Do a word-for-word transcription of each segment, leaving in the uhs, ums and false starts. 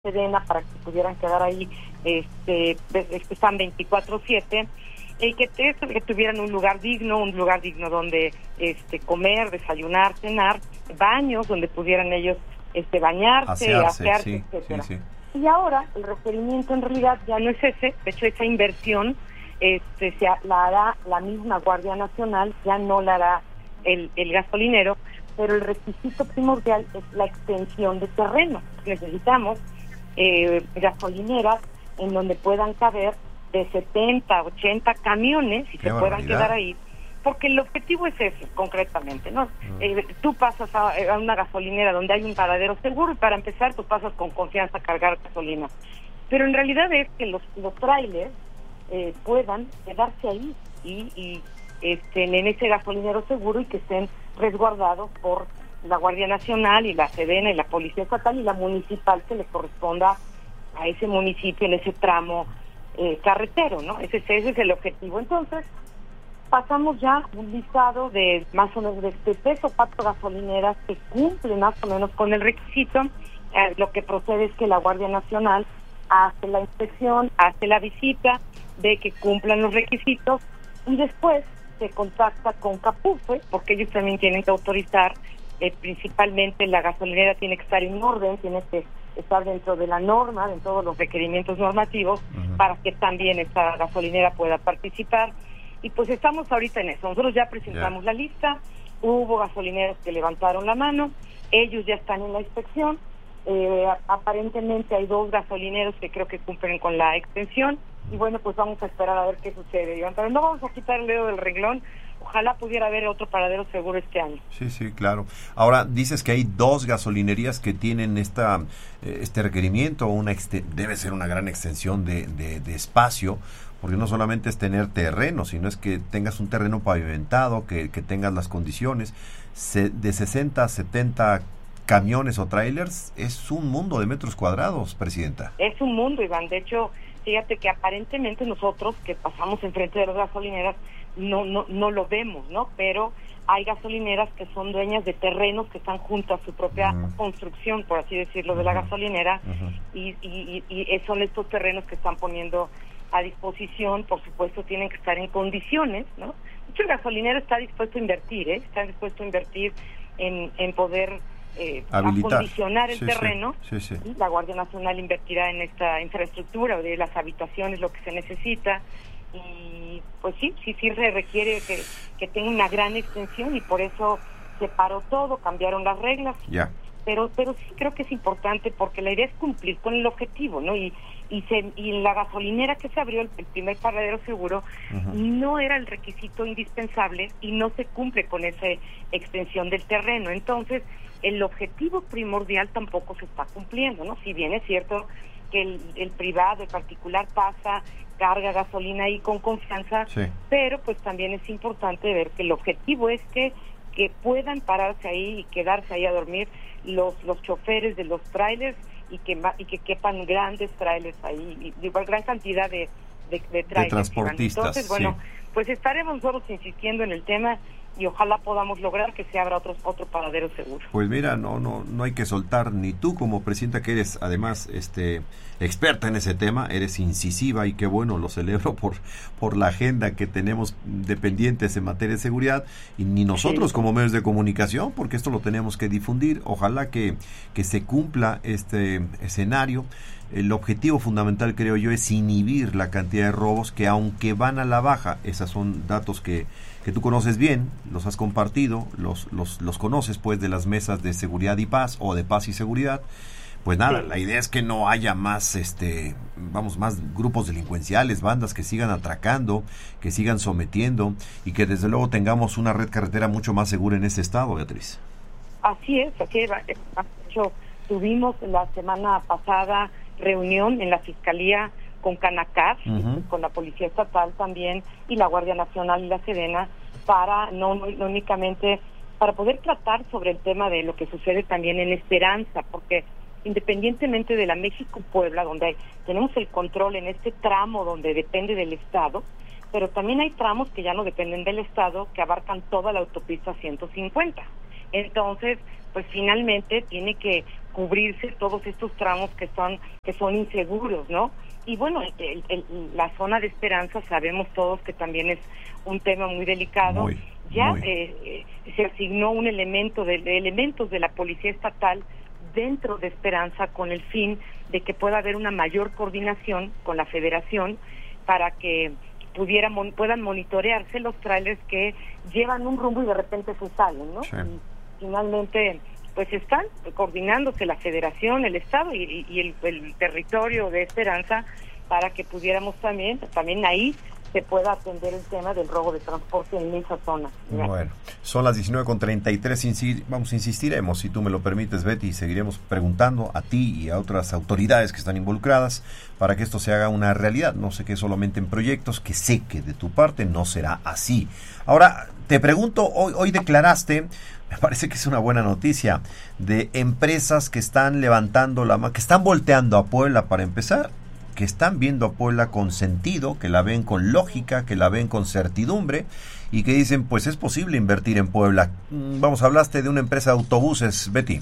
Sedena para que pudieran quedar ahí, este, están veinticuatro siete, y que, que tuvieran un lugar digno, un lugar digno donde este comer, desayunar, cenar, baños donde pudieran ellos este bañarse, asearse, asearse, sí, etcétera. Sí, sí. Y ahora el requerimiento en realidad ya no es ese, de hecho esa inversión este se la hará la misma Guardia Nacional, ya no la hará el, el gasolinero, pero el requisito primordial es la extensión de terreno. Necesitamos eh, gasolineras en donde puedan caber de setenta, ochenta camiones y Qué se barbaridad. puedan quedar ahí, porque el objetivo es ese, concretamente, ¿no? Mm. Eh, tú pasas a, a una gasolinera donde hay un paradero seguro y para empezar tú pasas con confianza a cargar gasolina, pero en realidad es que los, los trailers eh, puedan quedarse ahí y, y estén en ese gasolinero seguro y que estén resguardados por la Guardia Nacional y la Sedena y la Policía Estatal y la municipal que le corresponda a ese municipio en ese tramo eh, carretero, ¿no? Ese, ese es el objetivo. Entonces, pasamos ya un listado de más o menos de tres o cuatro gasolineras que cumplen más o menos con el requisito. Eh, lo que procede es que la Guardia Nacional hace la inspección, hace la visita, ve que cumplan los requisitos y después se contacta con Capufe, porque ellos también tienen que autorizar, eh, principalmente la gasolinera tiene que estar en orden, tiene que estar dentro de la norma, de todos los requerimientos normativos, uh-huh. para que también esta gasolinera pueda participar. Y pues estamos ahorita en eso. Nosotros ya presentamos yeah. la lista, hubo gasolineros que levantaron la mano, ellos ya están en la inspección, eh, aparentemente hay dos gasolineros que creo que cumplen con la extensión, y bueno, pues vamos a esperar a ver qué sucede. Iván, pero no vamos a quitar el dedo del renglón, ojalá pudiera haber otro paradero seguro este año. Sí, sí, claro. Ahora, dices que hay dos gasolinerías que tienen esta este requerimiento, una debe ser una gran extensión de, de, de espacio, porque no solamente es tener terreno, sino es que tengas un terreno pavimentado, que, que tengas las condiciones. Se, de sesenta a setenta camiones o trailers, es un mundo de metros cuadrados, Presidenta. Es un mundo, Iván. De hecho, fíjate que aparentemente nosotros que pasamos enfrente de las gasolineras no no no lo vemos, ¿no? Pero hay gasolineras que son dueñas de terrenos que están junto a su propia uh-huh. construcción, por así decirlo, de uh-huh. la gasolinera, uh-huh. y, y, y, y son estos terrenos que están poniendo a disposición. Por supuesto tienen que estar en condiciones, ¿no? De hecho el gasolinero está dispuesto a invertir, ¿eh? Está dispuesto a invertir en, en poder eh, acondicionar el sí, terreno, sí, sí, sí. La Guardia Nacional invertirá en esta infraestructura de las habitaciones, lo que se necesita, y pues sí, sí, sí se requiere que, que tenga una gran extensión, y por eso se paró todo, cambiaron las reglas, yeah. pero pero sí creo que es importante porque la idea es cumplir con el objetivo, ¿no? Y y se y la gasolinera que se abrió, el, el primer paradero seguro, uh-huh. no era el requisito indispensable y no se cumple con esa extensión del terreno. Entonces, el objetivo primordial tampoco se está cumpliendo, ¿no? Si bien es cierto que el, el privado, el particular pasa, carga gasolina ahí con confianza, sí. pero pues también es importante ver que el objetivo es que, que puedan pararse ahí y quedarse ahí a dormir los los choferes de los trailers y que y que quepan grandes trailers ahí, y de igual gran cantidad de, de, de trailers. De transportistas, Entonces, bueno, sí. pues estaremos nosotros insistiendo en el tema y ojalá podamos lograr que se abra otro, otro paradero seguro. Pues mira, no no no hay que soltar, ni tú como presidenta, que eres además este experta en ese tema, eres incisiva, y qué bueno, lo celebro por por la agenda que tenemos dependientes en materia de seguridad, y ni nosotros sí. como medios de comunicación, porque esto lo tenemos que difundir. Ojalá que, que se cumpla este escenario. El objetivo fundamental, creo yo, es inhibir la cantidad de robos que, aunque van a la baja, esos son datos que, que tú conoces bien, los has compartido, los, los, los conoces pues de las mesas de seguridad y paz, o de paz y seguridad. Pues nada, sí. la idea es que no haya más, este, vamos, más grupos delincuenciales, bandas que sigan atracando, que sigan sometiendo, y que desde luego tengamos una red carretera mucho más segura en este estado, Beatriz. Así es, así es. De hecho, tuvimos la semana pasada reunión en la Fiscalía con Canacar, uh-huh. con la Policía Estatal también, y la Guardia Nacional y la Sedena, para no, no, no únicamente, para poder tratar sobre el tema de lo que sucede también en Esperanza, porque independientemente de la México-Puebla, donde hay, tenemos el control en este tramo donde depende del Estado, pero también hay tramos que ya no dependen del Estado, que abarcan toda la autopista ciento cincuenta. Entonces, pues finalmente tiene que cubrirse todos estos tramos que son que son inseguros, ¿no? Y bueno, el, el, la zona de Esperanza sabemos todos que también es un tema muy delicado. Muy, ya muy. Eh, eh, se asignó un elemento de, de elementos de la Policía Estatal dentro de Esperanza con el fin de que pueda haber una mayor coordinación con la Federación para que pudiera mon, puedan monitorearse los trailers que llevan un rumbo y de repente se salen, ¿no? Sí. Y finalmente pues están coordinándose la Federación, el Estado y, y el, el territorio de Esperanza para que pudiéramos también, también ahí se pueda atender el tema del robo de transporte en esa zona. ¿Ya? Bueno, son las diecinueve con treinta y tres, insi- vamos, insistiremos, si tú me lo permites, Betty, y seguiremos preguntando a ti y a otras autoridades que están involucradas para que esto se haga una realidad. No sé, que solamente en proyectos, que sé que de tu parte no será así. Ahora, te pregunto, hoy, hoy declaraste, me parece que es una buena noticia, de empresas que están levantando la mano, que están volteando a Puebla para empezar, que están viendo a Puebla con sentido, que la ven con lógica, que la ven con certidumbre y que dicen, pues es posible invertir en Puebla. Vamos, hablaste de una empresa de autobuses, Betty.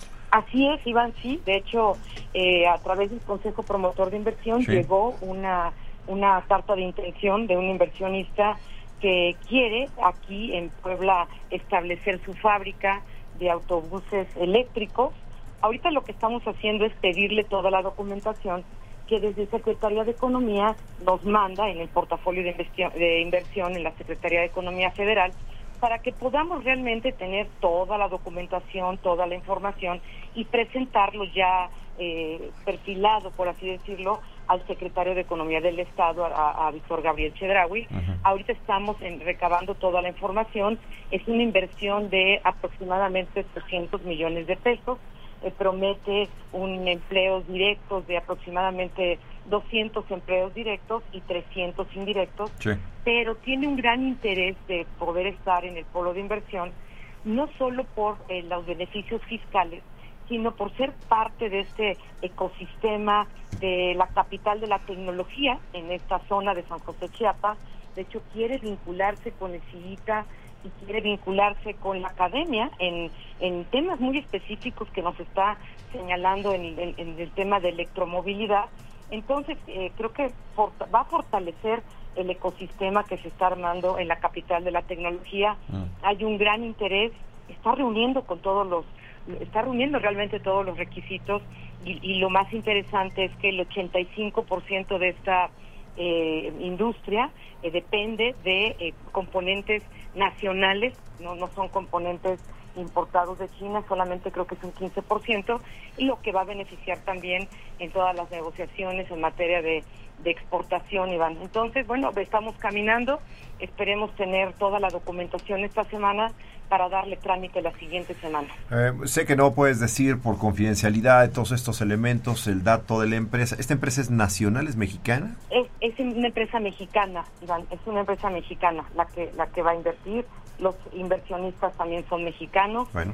Así es, Iván, sí. De hecho, eh, a través del Consejo Promotor de Inversión Sí. llegó una, una carta de intención de un inversionista que quiere aquí en Puebla establecer su fábrica de autobuses eléctricos. Ahorita lo que estamos haciendo es pedirle toda la documentación que desde Secretaría de Economía nos manda en el portafolio de, investi- de inversión en la Secretaría de Economía Federal, para que podamos realmente tener toda la documentación, toda la información y presentarlo ya eh, perfilado, por así decirlo, al Secretario de Economía del Estado, a, a Víctor Gabriel Chedraui. Uh-huh. Ahorita estamos en, recabando toda la información. Es una inversión de aproximadamente trescientos millones de pesos. Eh, promete un empleos directos de aproximadamente doscientos empleos directos y trescientos indirectos, Sí. pero tiene un gran interés de poder estar en el polo de inversión, no solo por eh, los beneficios fiscales, sino por ser parte de este ecosistema de la capital de la tecnología en esta zona de San José, Chiapas. De hecho, quiere vincularse con el CIITA y quiere vincularse con la academia en, en temas muy específicos que nos está señalando en, en, en el tema de electromovilidad. Entonces, eh, creo que for, va a fortalecer el ecosistema que se está armando en la capital de la tecnología. Mm. Hay un gran interés, está reuniendo con todos los, está reuniendo realmente todos los requisitos y, y lo más interesante es que el ochenta y cinco por ciento de esta eh, industria eh, depende de eh, componentes nacionales, no no son componentes importados de China, solamente creo que es un quince por ciento, y lo que va a beneficiar también en todas las negociaciones en materia de, de exportación, Iván. Entonces, bueno, estamos caminando, esperemos tener toda la documentación esta semana para darle trámite la siguiente semana. Eh, sé que no puedes decir por confidencialidad de todos estos elementos el dato de la empresa. ¿Esta empresa es nacional, es mexicana? Es, es una empresa mexicana, Iván, es una empresa mexicana la que la que va a invertir. Los inversionistas también son mexicanos. Bueno.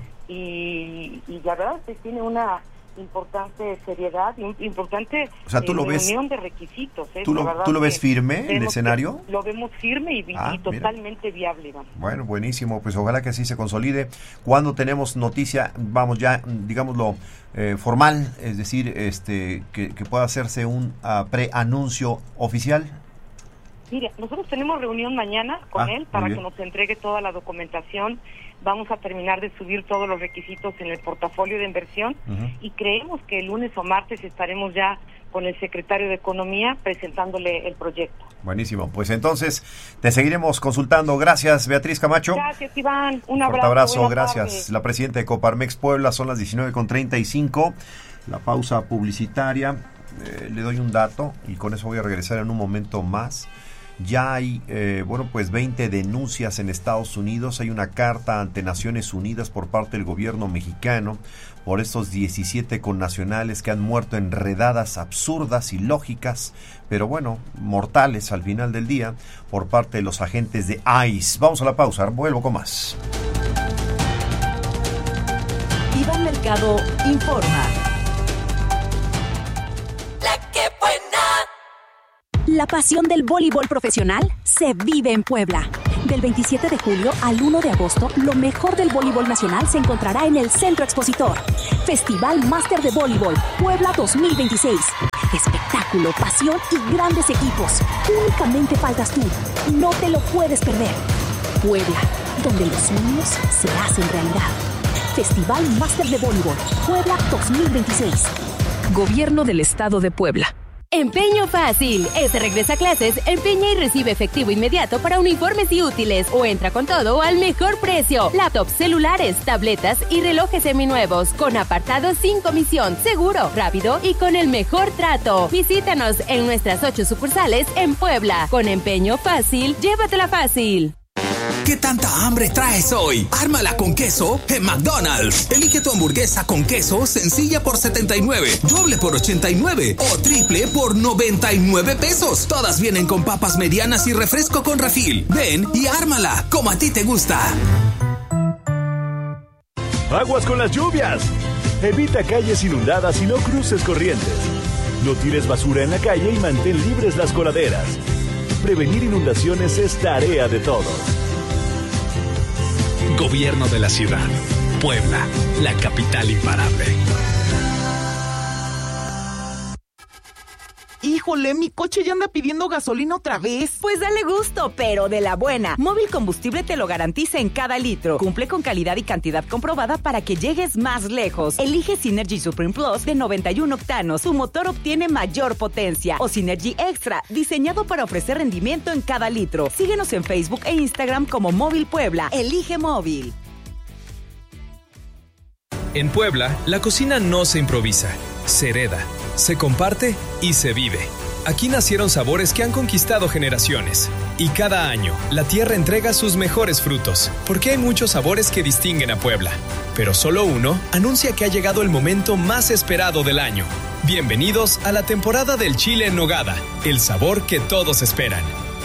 Y, y la verdad es que tiene una importante seriedad, importante o sea, ¿tú eh, lo reunión ves, de requisitos. ¿eh? ¿tú, lo, ¿Tú lo ves firme en el escenario? Lo vemos firme y, ah, y totalmente mira. viable, Iván. Bueno, buenísimo, pues ojalá que así se consolide. ¿Cuándo tenemos noticia, vamos ya, digámoslo, eh, formal, es decir, este que, que pueda hacerse un uh, preanuncio oficial? Mire, nosotros tenemos reunión mañana con ah, él para que nos entregue toda la documentación. Vamos a terminar de subir todos los requisitos en el portafolio de inversión uh-huh. y creemos que el lunes o martes estaremos ya con el secretario de Economía presentándole el proyecto. Buenísimo, pues entonces te seguiremos consultando. Gracias, Beatriz Camacho. Gracias, Iván. Un, Un abrazo. fuerte abrazo, gracias. Tarde. La presidenta de Coparmex Puebla, son las diecinueve con treinta y cinco. La pausa publicitaria. Eh, le doy un dato y con eso voy a regresar en un momento más. Ya hay, eh, bueno, pues veinte denuncias en Estados Unidos. Hay una carta ante Naciones Unidas por parte del gobierno mexicano por estos diecisiete connacionales que han muerto en redadas absurdas y lógicas, pero bueno, mortales al final del día, por parte de los agentes de I C E. Vamos a la pausa, vuelvo con más. Iván Mercado informa. La pasión del voleibol profesional se vive en Puebla. Del veintisiete de julio al uno de agosto, lo mejor del voleibol nacional se encontrará en el Centro Expositor. Festival Máster de Voleibol Puebla dos mil veintiséis. Espectáculo, pasión y grandes equipos. Únicamente faltas tú. No te lo puedes perder. Puebla, donde los sueños se hacen realidad. Festival Máster de Voleibol Puebla dos mil veintiséis. Gobierno del Estado de Puebla. Empeño Fácil. Este regresa a clases, empeña y recibe efectivo inmediato para uniformes y útiles o entra con todo al mejor precio. Laptops, celulares, tabletas y relojes seminuevos con apartado sin comisión, seguro, rápido y con el mejor trato. Visítanos en nuestras ocho sucursales en Puebla. Con Empeño Fácil, llévatela fácil. ¿Qué tanta hambre traes hoy? Ármala con queso en McDonald's. Elige tu hamburguesa con queso sencilla por setenta y nueve, doble por ochenta y nueve o triple por noventa y nueve pesos. Todas vienen con papas medianas y refresco con refil. Ven y ármala como a ti te gusta. Aguas con las lluvias. Evita calles inundadas y no cruces corrientes. No tires basura en la calle y mantén libres las coladeras. Prevenir inundaciones es tarea de todos. Gobierno de la ciudad. Puebla, la capital imparable. Híjole, mi coche ya anda pidiendo gasolina otra vez. Pues dale gusto, pero de la buena. Móvil Combustible te lo garantiza en cada litro. Cumple con calidad y cantidad comprobada para que llegues más lejos. Elige Synergy Supreme Plus de noventa y uno octanos. Su motor obtiene mayor potencia. O Synergy Extra, diseñado para ofrecer rendimiento en cada litro. Síguenos en Facebook e Instagram como Móvil Puebla. Elige Móvil. En Puebla, la cocina no se improvisa, se hereda, se comparte y se vive. Aquí nacieron sabores que han conquistado generaciones. Y cada año, la tierra entrega sus mejores frutos, porque hay muchos sabores que distinguen a Puebla. Pero solo uno anuncia que ha llegado el momento más esperado del año. Bienvenidos a la temporada del chile en nogada, el sabor que todos esperan.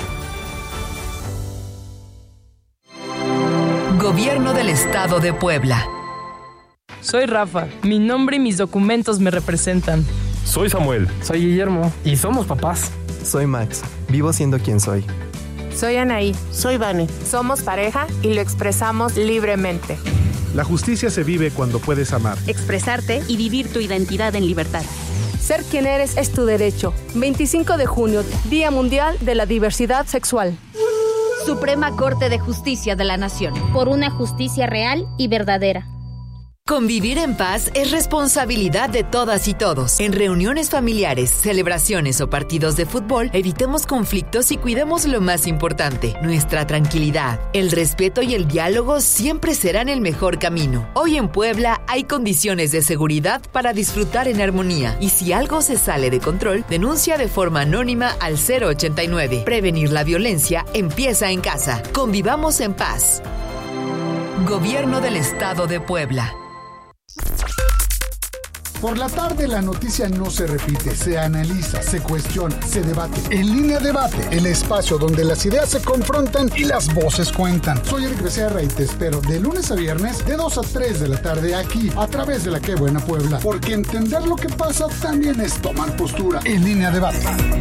Gobierno del Estado de Puebla. Soy Rafa, mi nombre y mis documentos me representan. Soy Samuel. Soy Guillermo. Y somos papás. Soy Max, vivo siendo quien soy. Soy Anaí. Soy Vane. Somos pareja y lo expresamos libremente. La justicia se vive cuando puedes amar, expresarte y vivir tu identidad en libertad. Ser quien eres es tu derecho. veinticinco de junio, Día Mundial de la Diversidad Sexual. Suprema Corte de Justicia de la Nación. Por una justicia real y verdadera. Convivir en paz es responsabilidad de todas y todos. En reuniones familiares, celebraciones o partidos de fútbol, evitemos conflictos y cuidemos lo más importante, nuestra tranquilidad. El respeto y el diálogo siempre serán el mejor camino. Hoy en Puebla hay condiciones de seguridad para disfrutar en armonía. Y si algo se sale de control, denuncia de forma anónima al cero ochenta y nueve. Prevenir la violencia empieza en casa. Convivamos en paz. Gobierno del Estado de Puebla. Por la tarde la noticia no se repite, se analiza, se cuestiona, se debate. En Línea Debate, el espacio donde las ideas se confrontan y las voces cuentan. Soy Eric Becerra y te espero de lunes a viernes de dos a tres de la tarde aquí, a través de la Qué Buena Puebla. Porque entender lo que pasa también es tomar postura. En Línea Debate.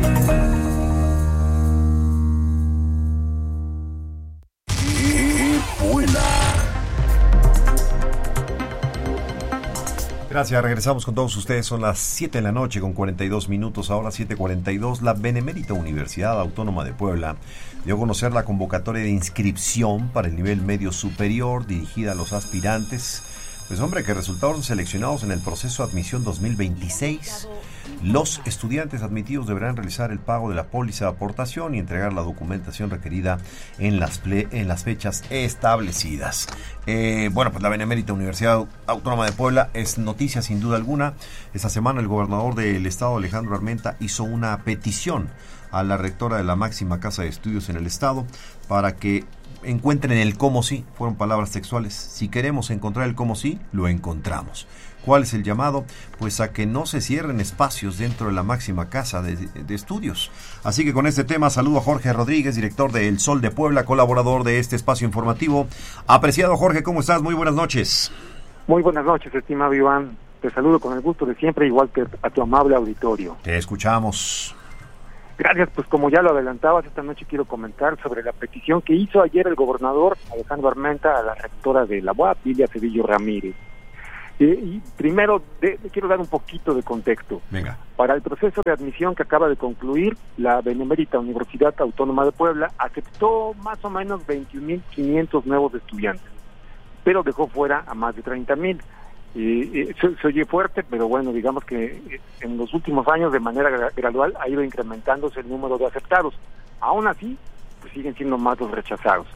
Gracias, regresamos con todos ustedes. Son las siete de la noche con cuarenta y dos minutos, ahora siete cuarenta y dos. La Benemérita Universidad Autónoma de Puebla dio a conocer la convocatoria de inscripción para el nivel medio superior dirigida a los aspirantes. Pues hombre, que resultaron seleccionados en el proceso de admisión dos mil veintiséis. Los estudiantes admitidos deberán realizar el pago de la póliza de aportación y entregar la documentación requerida en las, ple- en las fechas establecidas. Eh, bueno, pues la Benemérita Universidad Autónoma de Puebla es noticia sin duda alguna. Esta semana el gobernador del estado, Alejandro Armenta, hizo una petición a la rectora de la máxima casa de estudios en el estado para que encuentren el cómo sí. Fueron palabras textuales. Si queremos encontrar el cómo sí, lo encontramos. ¿Cuál es el llamado? Pues a que no se cierren espacios dentro de la máxima casa de, de estudios. Así que con este tema saludo a Jorge Rodríguez, director de El Sol de Puebla, colaborador de este espacio informativo. Apreciado Jorge, ¿cómo estás? Muy buenas noches. Muy buenas noches, estimado Iván. Te saludo con el gusto de siempre, igual que a tu amable auditorio. Te escuchamos. Gracias, pues como ya lo adelantabas, esta noche quiero comentar sobre la petición que hizo ayer el gobernador Alejandro Armenta a la rectora de la U A P, Lilia Cedillo Ramírez. Eh, y primero de, quiero dar un poquito de contexto. Venga. Para el proceso de admisión que acaba de concluir, la Benemérita Universidad Autónoma de Puebla aceptó más o menos veintiún mil quinientos nuevos estudiantes, pero dejó fuera a más de treinta mil. Eh, eh, se, se oye fuerte, pero bueno, digamos que en los últimos años de manera gra- gradual ha ido incrementándose el número de aceptados. Aún así, pues siguen siendo más los rechazados.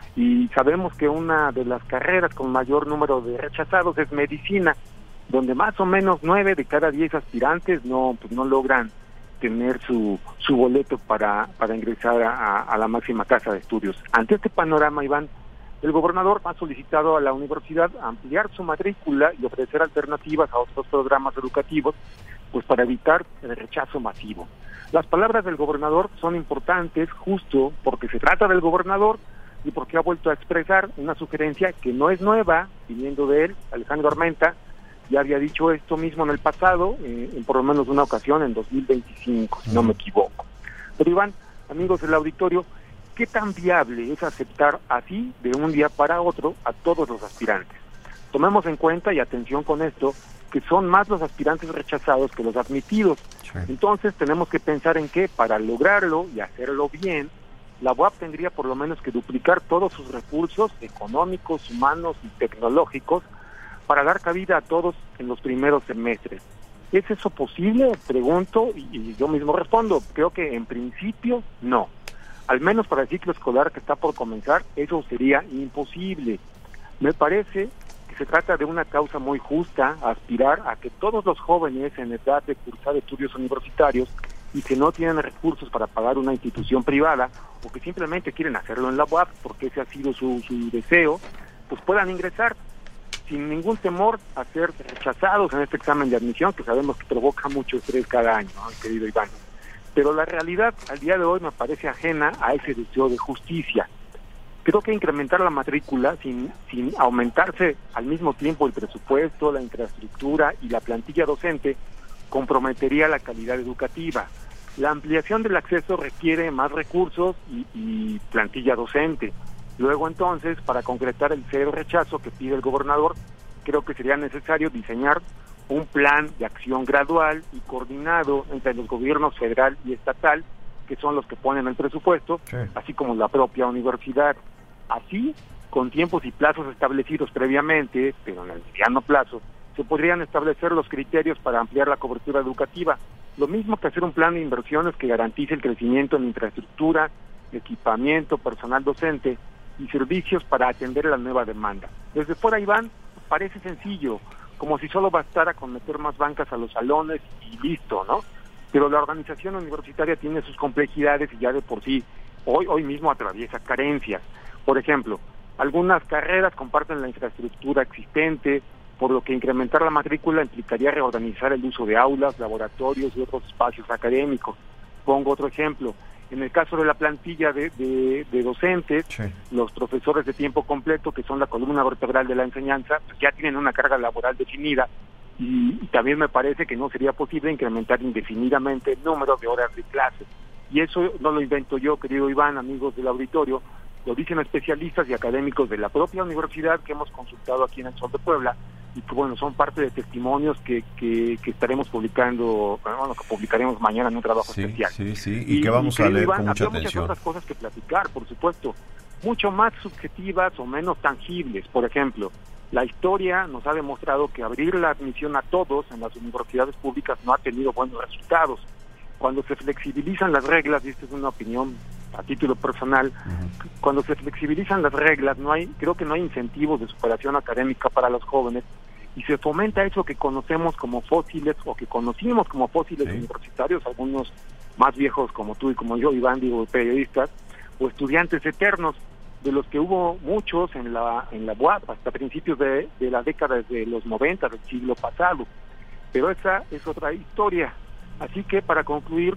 Y sabemos que una de las carreras con mayor número de rechazados es medicina, donde más o menos nueve de cada diez aspirantes no pues no logran tener su su boleto para para ingresar a, a la máxima casa de estudios. Ante este panorama, Iván, el gobernador ha solicitado a la universidad ampliar su matrícula y ofrecer alternativas a otros programas educativos, pues para evitar el rechazo masivo. Las palabras del gobernador son importantes justo porque se trata del gobernador y porque ha vuelto a expresar una sugerencia que no es nueva, viniendo de él, Alejandro Armenta. Ya había dicho esto mismo en el pasado, eh, en por lo menos una ocasión, en dos mil veinticinco, si no me equivoco. Pero Iván, amigos del auditorio, ¿qué tan viable es aceptar así, de un día para otro, a todos los aspirantes? Tomemos en cuenta, y atención con esto, que son más los aspirantes rechazados que los admitidos. Sí. Entonces tenemos que pensar en que, para lograrlo y hacerlo bien, la U A P tendría por lo menos que duplicar todos sus recursos económicos, humanos y tecnológicos para dar cabida a todos en los primeros semestres. ¿Es eso posible? Pregunto, y, y yo mismo respondo. Creo que en principio no. Al menos para el ciclo escolar que está por comenzar, eso sería imposible. Me parece que se trata de una causa muy justa, aspirar a que todos los jóvenes en edad de cursar estudios universitarios y que no tienen recursos para pagar una institución privada o que simplemente quieren hacerlo en la U A P porque ese ha sido su, su deseo, pues puedan ingresar sin ningún temor a ser rechazados en este examen de admisión que sabemos que provoca mucho estrés cada año, ¿no, querido Iván? Pero la realidad al día de hoy me parece ajena a ese deseo de justicia. Creo que incrementar la matrícula sin, sin aumentarse al mismo tiempo el presupuesto, la infraestructura y la plantilla docente comprometería la calidad educativa. La ampliación del acceso requiere más recursos y, y plantilla docente. Luego entonces, para concretar el cero rechazo que pide el gobernador, creo que sería necesario diseñar un plan de acción gradual y coordinado entre los gobiernos federal y estatal, que son los que ponen el presupuesto, sí, así como la propia universidad. Así, con tiempos y plazos establecidos previamente, pero en el mediano plazo, se podrían establecer los criterios para ampliar la cobertura educativa. Lo mismo que hacer un plan de inversiones que garantice el crecimiento en infraestructura, equipamiento, personal docente y servicios para atender la nueva demanda. Desde fuera, Iván, parece sencillo, como si solo bastara con meter más bancas a los salones y listo, ¿no? Pero la organización universitaria tiene sus complejidades y ya de por sí, hoy, hoy mismo atraviesa carencias. Por ejemplo, algunas carreras comparten la infraestructura existente, por lo que incrementar la matrícula implicaría reorganizar el uso de aulas, laboratorios y otros espacios académicos. Pongo otro ejemplo. En el caso de la plantilla de, de, de docentes, sí, los profesores de tiempo completo, que son la columna vertebral de la enseñanza, pues ya tienen una carga laboral definida y, y también me parece que no sería posible incrementar indefinidamente el número de horas de clase. Y eso no lo invento yo, querido Iván, amigos del auditorio, lo dicen especialistas y académicos de la propia universidad que hemos consultado aquí en el Sol de Puebla y que, bueno, son parte de testimonios que, que, que estaremos publicando, bueno, que publicaremos mañana en un trabajo sí, especial. Sí, sí, y, y que vamos y que, a leer Iván, con mucha atención. Hay muchas otras cosas que platicar, por supuesto, mucho más subjetivas o menos tangibles. Por ejemplo, la historia nos ha demostrado que abrir la admisión a todos en las universidades públicas no ha tenido buenos resultados. Cuando se flexibilizan las reglas, y esta es una opinión a título personal, uh-huh, cuando se flexibilizan las reglas, no hay, creo que no hay incentivos de superación académica para los jóvenes, y se fomenta eso que conocemos como fósiles, o que conocimos como fósiles, sí, universitarios, algunos más viejos como tú y como yo, Iván, digo, periodistas, o estudiantes eternos, de los que hubo muchos en la en la U A P hasta principios de, de la década de los noventa del siglo pasado. Pero esa es otra historia. Así que, para concluir,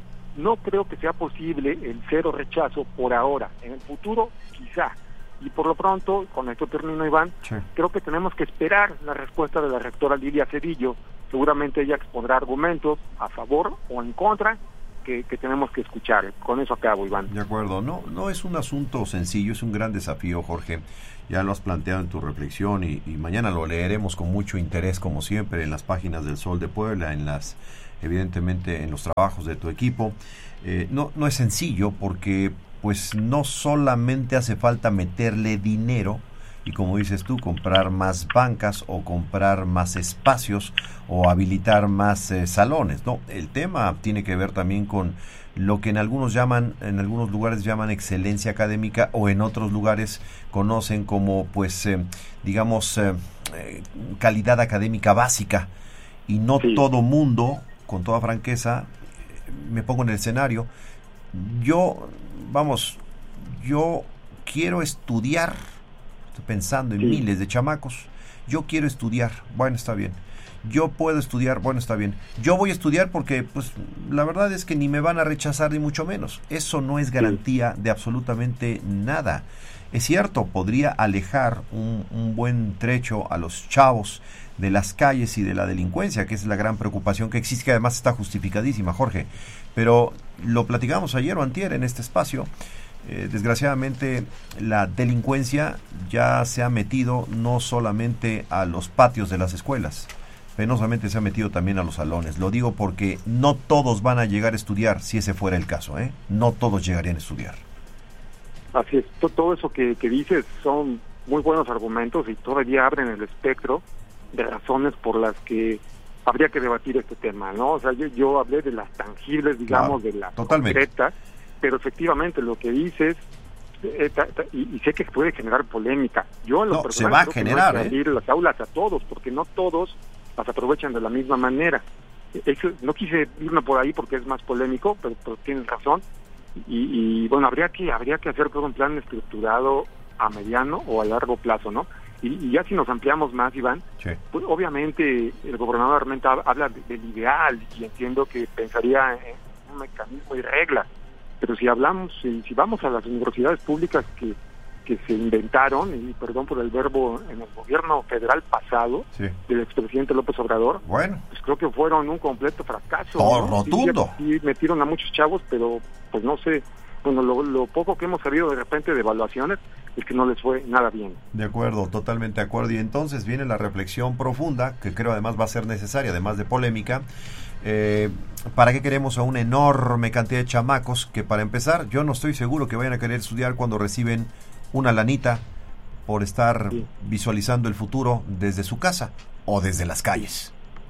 no creo que sea posible el cero rechazo por ahora. En el futuro, quizá. Y por lo pronto, con esto termino, Iván, sí, creo que tenemos que esperar la respuesta de la rectora Lilia Cedillo. Seguramente ella expondrá argumentos a favor o en contra, que, que tenemos que escuchar. Con eso acabo, Iván. De acuerdo, no, no es un asunto sencillo, es un gran desafío, Jorge. Ya lo has planteado en tu reflexión y, y mañana lo leeremos con mucho interés, como siempre, en las páginas del Sol de Puebla, en las, evidentemente, en los trabajos de tu equipo. Eh, no, no es sencillo porque, pues, no solamente hace falta meterle dinero y, como dices tú, comprar más bancas o comprar más espacios o habilitar más eh, salones, ¿no? El tema tiene que ver también con lo que en algunos llaman, en algunos lugares llaman excelencia académica, o en otros lugares conocen como, pues, eh, digamos, eh, eh, calidad académica básica. Y no sí. todo mundo, con toda franqueza, me pongo en el escenario, yo, vamos, yo quiero estudiar, estoy pensando en sí. miles de chamacos, yo quiero estudiar, bueno, está bien. Yo puedo estudiar, bueno, está bien. Yo voy a estudiar porque, pues, la verdad es que ni me van a rechazar ni mucho menos. Eso no es garantía de absolutamente nada. Es cierto, podría alejar un, un buen trecho a los chavos de las calles y de la delincuencia, que es la gran preocupación que existe, que además está justificadísima, Jorge. Pero lo platicamos ayer o antier en este espacio. Eh, desgraciadamente la delincuencia ya se ha metido no solamente a los patios de las escuelas, penosamente se ha metido también a los salones. Lo digo porque no todos van a llegar a estudiar, si ese fuera el caso, ¿eh? No todos llegarían a estudiar. Así es, todo eso que, que dices son muy buenos argumentos y todavía abren el espectro de razones por las que habría que debatir este tema, ¿no? O sea, yo, yo hablé de las tangibles, digamos, claro, de las concretas, pero efectivamente lo que dices, eh, ta, ta, y, y sé que puede generar polémica. Yo en lo no, personal se va a creo generar, que no hay que abrir ¿eh? las aulas a todos, porque no todos las aprovechan de la misma manera. Eso, no quise irme por ahí porque es más polémico, pero, pero tienes razón. Y, y bueno, habría que habría que hacer todo un plan estructurado a mediano o a largo plazo, ¿no? Y, y ya si nos ampliamos más, Iván, sí. pues obviamente el gobernador Armenta habla de, del ideal y entiendo que pensaría en un mecanismo y reglas, pero si hablamos, si, si vamos a las universidades públicas que que se inventaron, y perdón por el verbo, en el gobierno federal pasado, sí. del expresidente López Obrador, bueno, pues creo que fueron un completo fracaso. Todo ¿no? rotundo. Sí, sí, metieron a muchos chavos, pero pues no sé, bueno, lo, lo poco que hemos sabido de repente de evaluaciones es que no les fue nada bien. De acuerdo, totalmente de acuerdo. Y entonces viene la reflexión profunda, que creo además va a ser necesaria, además de polémica. Eh, ¿Para qué queremos a una enorme cantidad de chamacos que, para empezar, yo no estoy seguro que vayan a querer estudiar cuando reciben una lanita por estar sí. visualizando el futuro desde su casa o desde las calles?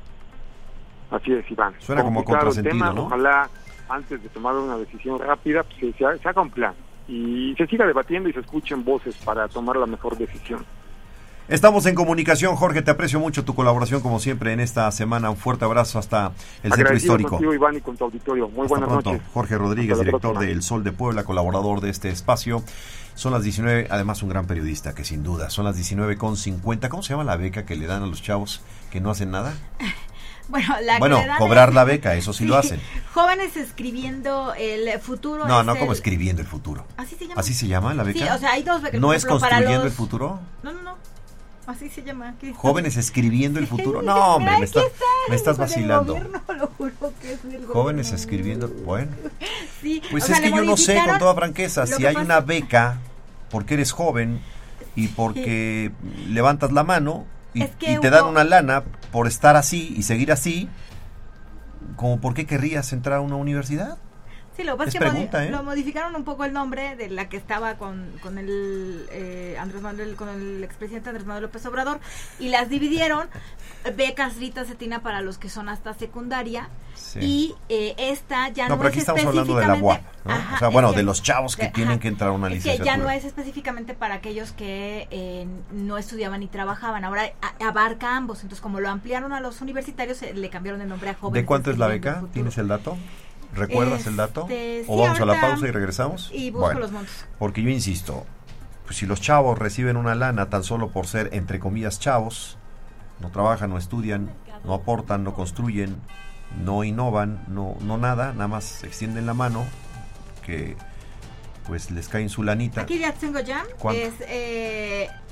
Así es, Iván. Suena como contrasentido, tema, ¿no? Ojalá antes de tomar una decisión rápida pues, se, se, se haga un plan y se siga debatiendo y se escuchen voces para tomar la mejor decisión. Estamos en comunicación, Jorge, te aprecio mucho tu colaboración como siempre en esta semana. Un fuerte abrazo hasta el Centro Histórico. Contigo, Iván, y con tu auditorio. Muy hasta buenas pronto. noches. Jorge Rodríguez, director de El Sol de Puebla, colaborador de este espacio. Son las diecinueve, además un gran periodista que sin duda, son las diecinueve con cincuenta. ¿Cómo se llama la beca que le dan a los chavos que no hacen nada? Bueno, la bueno que le dan cobrar es... la beca, eso sí, sí lo hacen. Jóvenes escribiendo el futuro. No, es no, el... como escribiendo el futuro. ¿Así se llama? ¿Así se llama la beca? Sí, o sea, hay dos becas. ¿No por es ejemplo, construyendo los... el futuro? No, no, no. Así se llama. Jóvenes escribiendo el futuro. No, hombre, me, está, me estás vacilando. Gobierno, lo juro que es del Jóvenes gobierno. escribiendo. Bueno, sí, pues o es sea, que yo no sé, con toda franqueza, si hay pasa... una beca porque eres joven y porque sí. levantas la mano y, es que y te hubo... dan una lana por estar así y seguir así, ¿como por qué querrías entrar a una universidad? Sí, lo que pasa es que pregunta, modi- ¿eh? lo modificaron un poco el nombre de la que estaba con, con el eh, Andrés Manuel, con el expresidente Andrés Manuel López Obrador, y las dividieron, becas Rita Cetina para los que son hasta secundaria, sí. y eh, esta ya no, no pero es aquí estamos hablando de la U A P, ¿no? Ajá, o sea, bueno, que, de los chavos que de, tienen ajá, que entrar a una es licenciatura. que ya no es específicamente para aquellos que eh, no estudiaban ni trabajaban, ahora a, abarca ambos, entonces como lo ampliaron a los universitarios, eh, le cambiaron el nombre a jóvenes. ¿De cuánto es la beca? ¿Tienes el dato? ¿Recuerdas este, el dato? Sí, ¿O vamos a la pausa y regresamos? Y busco bueno, los montos. Porque yo insisto, pues si los chavos reciben una lana tan solo por ser, entre comillas, chavos, no trabajan, no estudian, no aportan, no construyen, no innovan, no, no nada, nada más extienden la mano, que pues les caen su lanita. Aquí ya tengo ya, ¿Cuánto? es eh,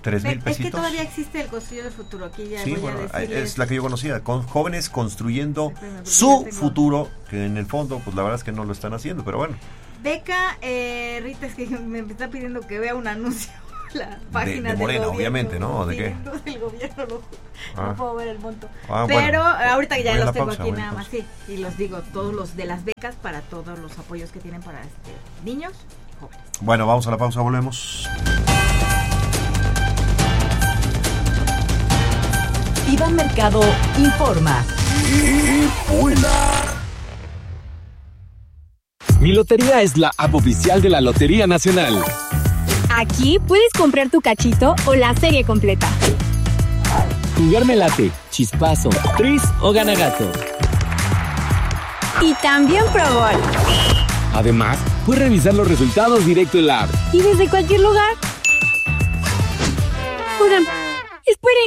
tres mil pesitos. Es que todavía existe el Castillo del Futuro, aquí ya sí, voy bueno, a decirles. es la que yo conocía, con jóvenes construyendo su futuro, que en el fondo, pues la verdad es que no lo están haciendo, pero bueno. Beca, eh, Rita, es que me está pidiendo que vea un anuncio. La página de, de Morena, del obviamente, ¿no? ¿De sí, qué? Del gobierno, no, ah. no puedo ver el monto. Ah, pero bueno, ahorita ya los tengo pausa, aquí nada más, pausa. sí. Y los digo, todos los de las becas para todos los apoyos que tienen para este, niños y jóvenes. Bueno, vamos a la pausa, volvemos. Iván Mercado informa. Mi Lotería es la app oficial de la Lotería Nacional. Aquí puedes comprar tu cachito o la serie completa. Jugarme late, chispazo, tris o ganagato. Y también Pro Gol. Además, puedes revisar los resultados directo en la app. Y desde cualquier lugar. Oigan, esperen.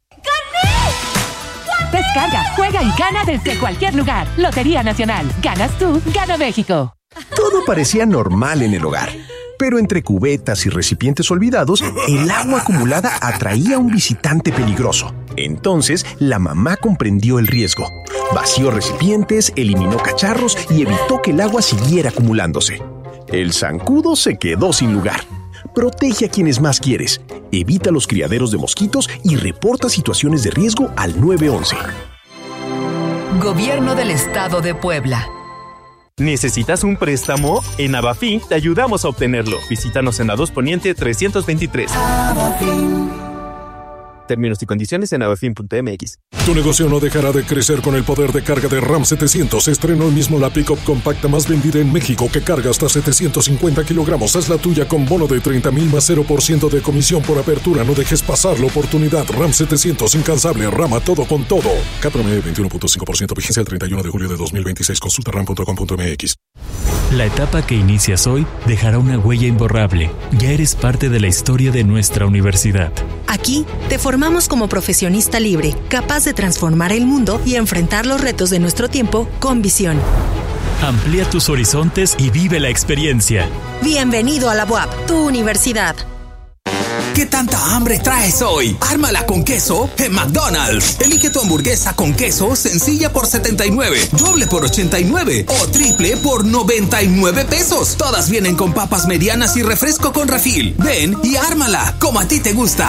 ¡Gané! Descarga, juega y gana desde cualquier lugar. Lotería Nacional. Ganas tú, gana México. Todo parecía normal en el hogar. Pero entre cubetas y recipientes olvidados, el agua acumulada atraía a un visitante peligroso. Entonces, la mamá comprendió el riesgo. Vació recipientes, eliminó cacharros y evitó que el agua siguiera acumulándose. El zancudo se quedó sin lugar. Protege a quienes más quieres. Evita los criaderos de mosquitos y reporta situaciones de riesgo al nueve once. Gobierno del Estado de Puebla. ¿Necesitas un préstamo? En Abafin te ayudamos a obtenerlo. Visítanos en la dos Poniente trescientos veintitrés. Abafin. Términos y condiciones en abafin punto m x. Tu negocio no dejará de crecer con el poder de carga de RAM setecientos. Estrenó hoy mismo la pick-up compacta más vendida en México, que carga hasta setecientos cincuenta kilogramos. Haz la tuya con bono de treinta mil más cero por ciento de comisión por apertura. No dejes pasar la oportunidad. RAM setecientos, incansable, rama todo con todo. K P M G veintiuno punto cinco por ciento, vigencia el treinta y uno de julio de dos mil veintiséis. Consulta ram punto com punto m x. La etapa que inicias hoy dejará una huella imborrable. Ya eres parte de la historia de nuestra universidad. Aquí te formamos como profesionista libre, capaz de transformar el mundo y enfrentar los retos de nuestro tiempo con visión. Amplía tus horizontes y vive la experiencia. Bienvenido a la U A P, tu universidad. ¿Qué tanta hambre traes hoy? Ármala con queso en McDonald's. Elige tu hamburguesa con queso sencilla por setenta y nueve, doble por ochenta y nueve o triple por noventa y nueve pesos. Todas vienen con papas medianas y refresco con refil. Ven y ármala como a ti te gusta.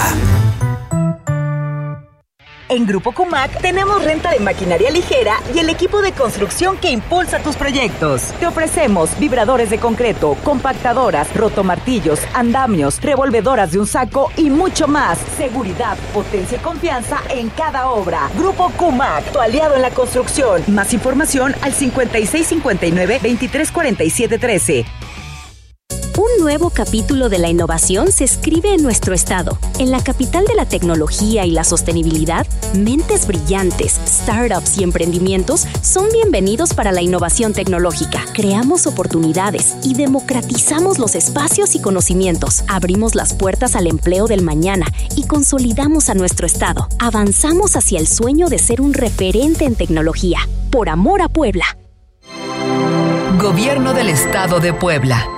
En Grupo Cumac tenemos renta de maquinaria ligera y el equipo de construcción que impulsa tus proyectos. Te ofrecemos vibradores de concreto, compactadoras, rotomartillos, andamios, revolvedoras de un saco y mucho más. Seguridad, potencia y confianza en cada obra. Grupo Cumac, tu aliado en la construcción. Más información al cincuenta y seis cincuenta y nueve, veintitrés cuarenta y siete trece. Un nuevo capítulo de la innovación se escribe en nuestro estado. En la capital de la tecnología y la sostenibilidad, mentes brillantes, startups y emprendimientos son bienvenidos para la innovación tecnológica. Creamos oportunidades y democratizamos los espacios y conocimientos. Abrimos las puertas al empleo del mañana y consolidamos a nuestro estado. Avanzamos hacia el sueño de ser un referente en tecnología. Por amor a Puebla. Gobierno del Estado de Puebla.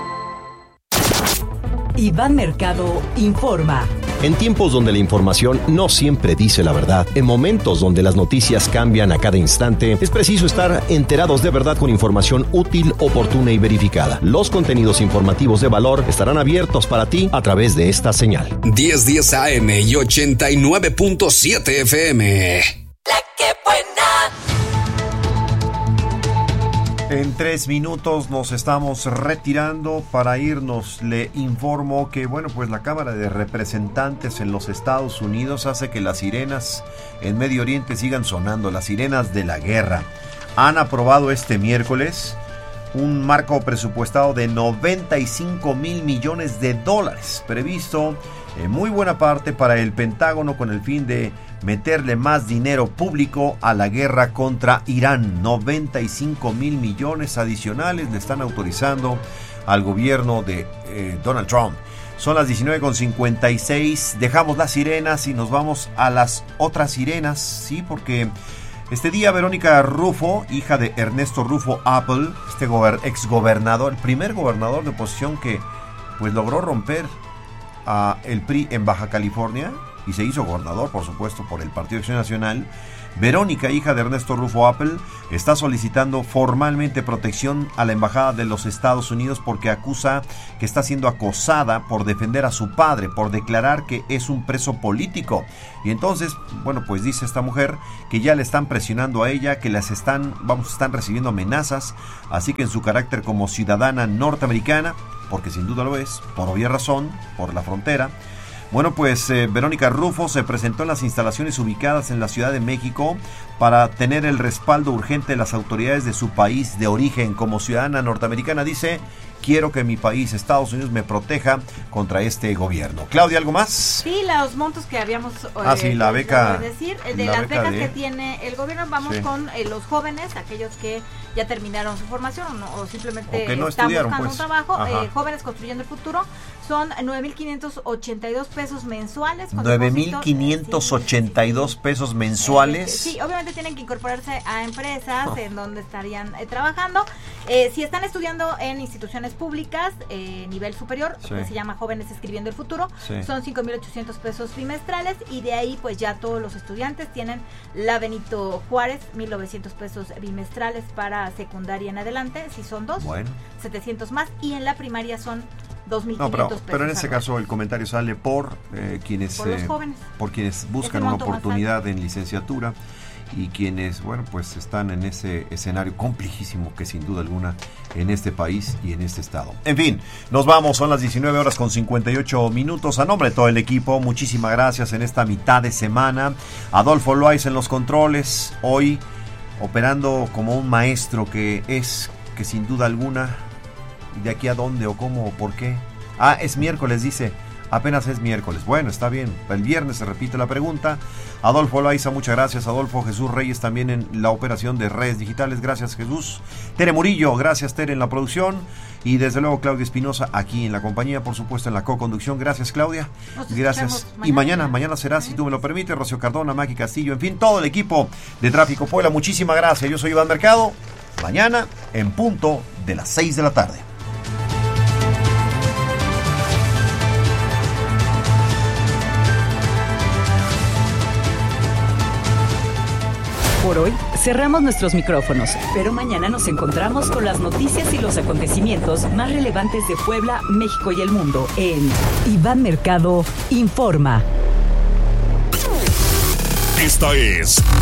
Iván Mercado informa. En tiempos donde la información no siempre dice la verdad, en momentos donde las noticias cambian a cada instante, es preciso estar enterados de verdad con información útil, oportuna y verificada. Los contenidos informativos de valor estarán abiertos para ti a través de esta señal. diez diez A M y ochenta y nueve punto siete F M. La que buena. En tres minutos nos estamos retirando. Para irnos, le informo que, bueno, pues la Cámara de Representantes en los Estados Unidos hace que las sirenas en Medio Oriente sigan sonando, las sirenas de la guerra. Han aprobado este miércoles un marco presupuestado de noventa y cinco mil millones de dólares, previsto en muy buena parte para el Pentágono con el fin de meterle más dinero público a la guerra contra Irán. noventa y cinco mil millones adicionales le están autorizando al gobierno de eh, Donald Trump. Son las diecinueve con cincuenta y seis. Dejamos las sirenas y nos vamos a las otras sirenas, sí, porque este día Verónica Rufo, hija de Ernesto Rufo Apple, este gober- exgobernador, el primer gobernador de oposición que pues logró romper a el P R I en Baja California y se hizo gobernador, por supuesto, por el Partido de Acción Nacional. Verónica, hija de Ernesto Rufo Apple, está solicitando formalmente protección a la Embajada de los Estados Unidos porque acusa que está siendo acosada por defender a su padre, por declarar que es un preso político. Y entonces, bueno, pues dice esta mujer que ya le están presionando a ella, que las están, vamos, están recibiendo amenazas, así que en su carácter como ciudadana norteamericana, porque sin duda lo es, por obvia razón, por la frontera. Bueno, pues eh, Verónica Rufo se presentó en las instalaciones ubicadas en la Ciudad de México para tener el respaldo urgente de las autoridades de su país de origen. Como ciudadana norteamericana dice, quiero que mi país, Estados Unidos, me proteja contra este gobierno. Claudia, ¿algo más? Sí, los montos que habíamos eh, ah, sí, la beca, decir, de la las beca becas de... que tiene el gobierno. Vamos sí. con eh, los jóvenes, aquellos que ya terminaron su formación o, no, o simplemente o que no están buscando pues. un trabajo. Eh, jóvenes construyendo el futuro. Son nueve mil quinientos ochenta y dos pesos mensuales. nueve mil quinientos ochenta y dos pesos mensuales. Eh, sí, obviamente tienen que incorporarse a empresas oh. en donde estarían eh, trabajando. Eh, si están estudiando en instituciones públicas, eh, nivel superior, sí. que se llama Jóvenes Escribiendo el Futuro, sí. son cinco mil ochocientos pesos bimestrales y de ahí pues ya todos los estudiantes tienen la Benito Juárez, mil novecientos pesos bimestrales para secundaria en adelante, si son dos, bueno. setecientos más, y en la primaria son dos mil quinientos no, pero, pesos. Pero en ese caso el comentario sale por eh, quienes por, los eh, jóvenes. por quienes buscan una oportunidad en licenciatura y quienes, bueno, pues están en ese escenario complejísimo que sin duda alguna en este país y en este estado. En fin, nos vamos, son las diecinueve horas con cincuenta y ocho minutos. A nombre de todo el equipo, muchísimas gracias en esta mitad de semana. Adolfo Loaiza en los controles, hoy operando como un maestro que es, que sin duda alguna, ¿de aquí a dónde o cómo o por qué? Ah, es miércoles, dice. Apenas es miércoles. Bueno, está bien. El viernes se repite la pregunta. Adolfo Loaiza, muchas gracias. Adolfo, Jesús Reyes también en la operación de redes digitales. Gracias, Jesús. Tere Murillo, gracias, Tere, en la producción. Y desde luego Claudia Espinosa aquí en la compañía, por supuesto en la co-conducción. Gracias, Claudia. Nos gracias. Mañana, y mañana, ¿no? mañana será, si tú me lo permites, Rocío Cardona, Maki Castillo, en fin, todo el equipo de Tráfico Puebla. Muchísimas gracias. Yo soy Iván Mercado. Mañana en punto de las seis de la tarde. Por hoy cerramos nuestros micrófonos, pero mañana nos encontramos con las noticias y los acontecimientos más relevantes de Puebla, México y el mundo en Iván Mercado Informa. Esta es